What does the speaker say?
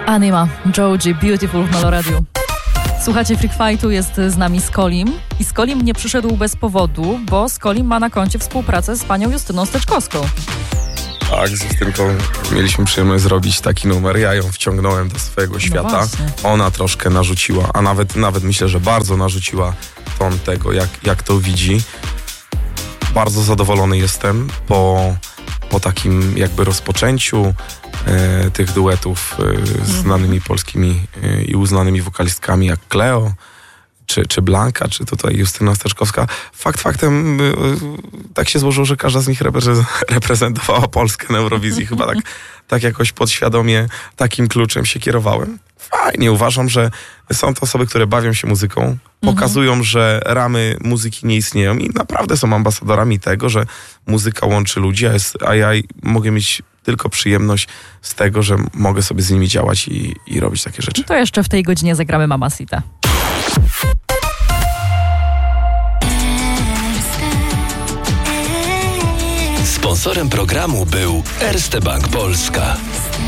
Anima, Joji, Beautiful w Meloradiu. Słuchacie Freak Fightu, jest z nami Skolim. I Skolim nie przyszedł bez powodu, bo Skolim ma na koncie współpracę z panią Justyną Steczkowską. Tak, z Justynką mieliśmy przyjemność zrobić taki numer. Ja ją wciągnąłem do swojego świata. Ona troszkę narzuciła, a nawet myślę, że bardzo narzuciła ton tego, jak to widzi. Bardzo zadowolony jestem po takim jakby rozpoczęciu tych duetów z znanymi polskimi i uznanymi wokalistkami jak Cleo, czy Blanka, czy tutaj Justyna Steczkowska. Faktem tak się złożyło, że każda z nich reprezentowała Polskę na Eurowizji. Chyba tak jakoś podświadomie takim kluczem się kierowałem. Fajnie, uważam, że są to osoby, które bawią się muzyką, pokazują, że ramy muzyki nie istnieją i naprawdę są ambasadorami tego, że muzyka łączy ludzi, a ja mogę mieć tylko przyjemność z tego, że mogę sobie z nimi działać i robić takie rzeczy. To jeszcze w tej godzinie zagramy Mamacita. Sponsorem programu był Erste Bank Polska.